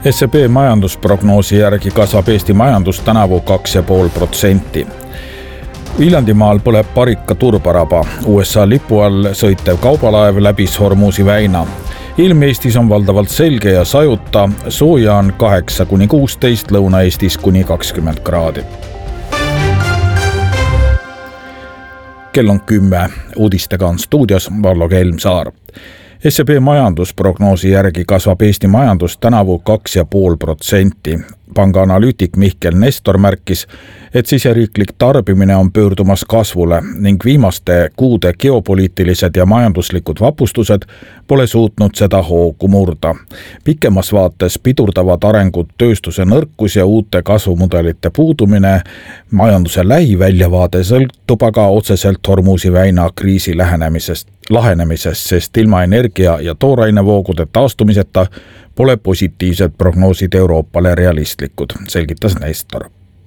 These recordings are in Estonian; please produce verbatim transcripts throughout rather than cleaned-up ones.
S E B majandusprognoosi järgi kasvab Eesti majandus tänavu kaks ja pool protsenti. Viljandimaal põleb Parika turbaraba. U S A lipu all sõitev kaubalaev läbis Hormuzi väina. Ilm Eestis on valdavalt selge ja sajuta, sooja on kaheksa kuni kuusteist, Lõuna-Eestis kuni kakskümmend kraadi. Kell on kümme, uudistega on stuudios Vallo Kelmsaar. S E B majandusprognoosi järgi kasvab Eesti majandus tänavu kaks ja pool protsenti. Panga analüütik Mihkel Nestor märkis, et siseriiklik tarbimine on pöördumas kasvule ning viimaste kuude geopoliitilised ja majanduslikud vapustused pole suutnud seda hoogu murda. Pikemas vaates pidurdavad arengut tööstuse nõrkus ja uute kasvumudelite puudumine. Majanduse lähiväljavaade sõltub aga otseselt Hormuzi väina kriisi lähenemisest, lahenemisest, sest ilma energia- ja toorainevoogude taastumiseta pole positiivsed prognoosid Euroopale realistlikud, selgitas Nestor.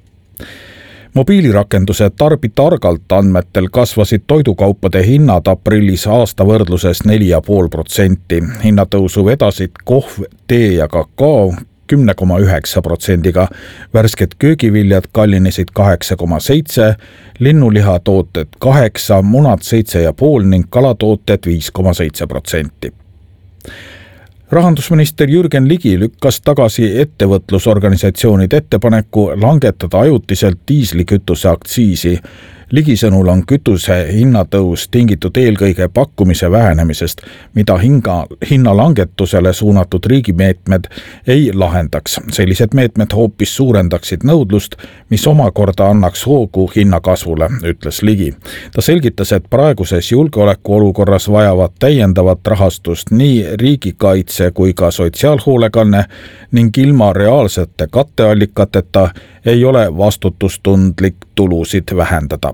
Mobiilirakenduse Tarbi targalt andmetel kasvasid toidukaupade hinnad aprillis aasta võrdluses neli ja pool protsenti. Hinnatõusu vedasid kohv, tee ja kakao kümme koma üheksa protsendiga, värsked köögiviljad kallinesid kaheksa koma seitse, linnulihatooted kaheksa, munad seitse ja pool ning kalatooted viis koma seitse protsenti. Rahandusminister Jürgen Ligi lükkas tagasi ettevõtlusorganisatsioonide ettepaneku langetada ajutiselt diislikütuse aktsiisi. Ligi sõnul on kütuse hinnatõus tingitud eelkõige pakkumise vähenemisest, mida hinga, hinnalangetusele suunatud riigimeetmed ei lahendaks. Sellised meetmed hoopis suurendaksid nõudlust, mis omakorda annaks hoogu hinnakasvule, ütles Ligi. Ta selgitas, et praeguses julgeolekuolukorras vajavad täiendavat rahastust nii riigikaitse kui ka sotsiaalhoolekanne ning ilma reaalsete katteallikateta ei ole vastutustundlik tulusid vähendada.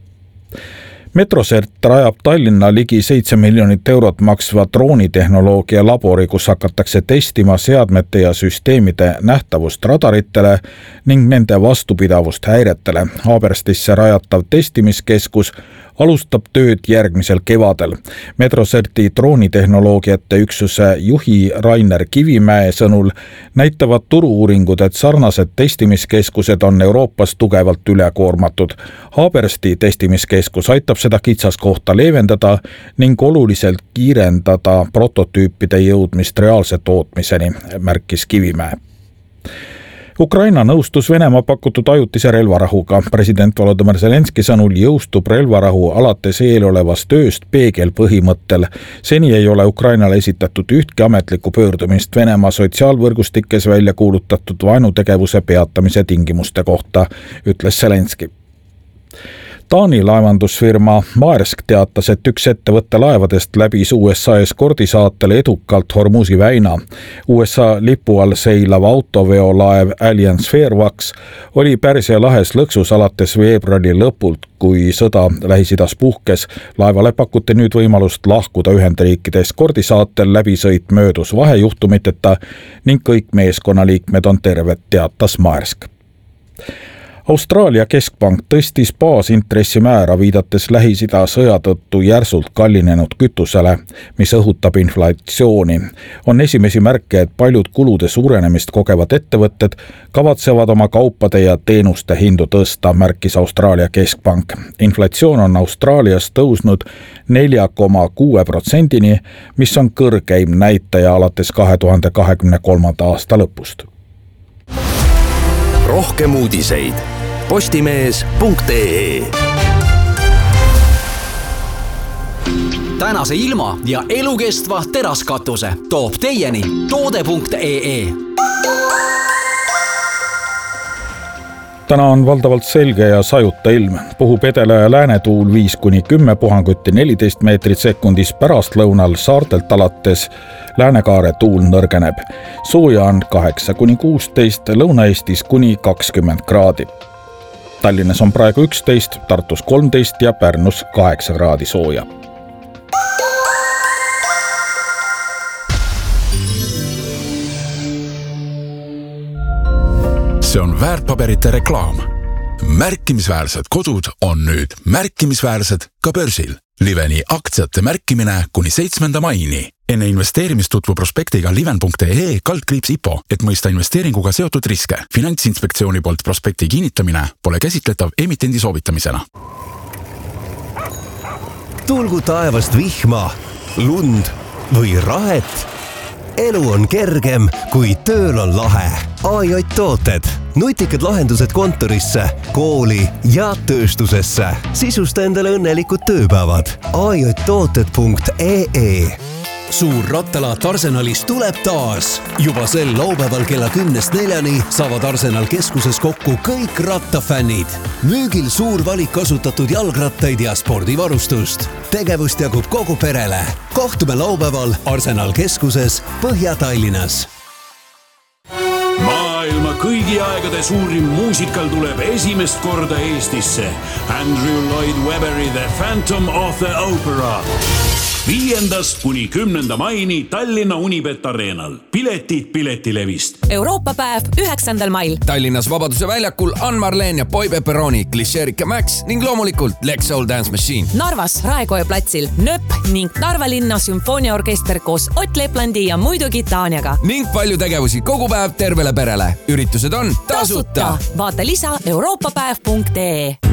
Metrosert rajab Tallinna ligi seitse miljonit eurot maksva droonitehnoloogia labori, kus hakatakse testima seadmete ja süsteemide nähtavust radaritele ning nende vastupidavust häiretele. Haaberstisse rajatav testimiskeskus alustab tööd järgmisel kevadel. Metroserti droonitehnoloogiate üksuse juhi Rainer Kivimäe sõnul näitavad turu-uuringud, et sarnased testimiskeskused on Euroopas tugevalt ülekoormatud. Haabersti testimiskeskus aitab seda kitsaskohta leevendada ning oluliselt kiirendada prototüüpide jõudmist reaalse tootmiseni, märkis Kivimäe. Ukraina nõustus Venemaa pakutud ajutise relvarahuga. President Volodõmõr Zelenski sõnul jõustub relvarahu alates eelolevast tööst peegelpõhimõttel. Seni ei ole Ukrainale esitatud ühtki ametlikku pöördumist Venemaa sotsiaalvõrgustikes välja kuulutatud vaenutegevuse peatamise tingimuste kohta, ütles Zelenski. Taani laevandusfirma Maersk teatas, et üks ettevõtte laevadest läbis U S A eskordisaatele edukalt Hormuzi väina. U S A lipu all seilav autoveolaev Alliance Fairfax oli Pärsia lahes lõksus alates veebruari lõpult, kui sõda Lähis-Idas puhkes. Laevale pakuti nüüd võimalust lahkuda Ühendriikide eskordisaatel, läbisõit möödus vahejuhtumiteta ning kõik meeskonnaliikmed on terved, teatas Maersk. Austraalia keskpank tõstis baasintressimäära, viidates Lähis-Ida sõja tõttu järsult kallinenud kütusele, mis õhutab inflatsiooni. On esimesi märke, et paljud kulude suurenemist kogevad ettevõtted kavatsevad oma kaupade ja teenuste hindu tõsta, märkis Austraalia keskpank. Inflatsioon on Austraalias tõusnud nelja koma kuue protsendini, mis on kõrgeim näitaja alates kahe tuhande kahekümne kolmanda aasta lõpust. Rohkem uudiseid postimees punkt ee. Tänase ilma ja elukestva teraskatuse toob teieni toode punkt ee. Täna on valdavalt selge ja sajuta ilm. Puhub edela ja läänetuul viis kuni kümme, puhanguti neliteist meetrit sekundis, pärast lõunal saartelt alates läänekaare tuul nõrgeneb. Sooja on kaheksa kuni kuusteist, Lõuna-Eestis kuni kakskümmend kraadi. Tallinnas on praegu üksteist, Tartus kolmteist ja Pärnus kaheksa kraadi sooja. See on väärtpaberite reklaam. Märkimisväärsed kodud on nüüd märkimisväärsed ka börsil. Liveni aktsiate märkimine kuni seitsmenda maini. enne investeerimist tutvu prospektiga liven.ee kaldkriips I P O, et mõista investeeringuga seotud riske. Finantsinspektsiooni poolt prospekti kinnitamine pole käsitletav emitendi soovitamisena. Tulgu taevast vihma, lund või rahet. Elu on kergem, kui tööl on lahe. A J tooted. Nutikad lahendused kontorisse, kooli ja tööstusesse. Sisusta endale õnnelikud tööpäevad. A J tooted punkt E E. Suur rattalaat Arsenalis tuleb taas. Juba sel laupäeval kella kümnest neljani saavad Arsenal keskuses kokku kõik rattafännid. Müügil suur valik kasutatud jalgrattaid ja spordivarustust. Tegevust jagub kogu perele. Kohtume laupäeval Arsenal keskuses Põhja-Tallinnas. Maailma kõigi aegade suurim muusikal tuleb esimest korda Eestisse. Andrew Lloyd Webberi The Phantom of the Opera. Viiendast kuni kümnenda maini Tallinna Unibet Arenal. Piletid Piletilevist. Euroopa päev üheksandal mail. Tallinnas Vabaduse väljakul Ann Marleen ja Boy Pepperoni, Klišerik ja Max ning loomulikult Lex Soul Dance Machine. Narvas Raekoja platsil Nööp ning Narva linna sümfooniaorkester koos Ott Leplandi ja muidugi Taaniaga. Ning palju tegevusi kogu päev tervele perele. Üritused on tasuta. Vaata lisa euroopapäev punkt E E.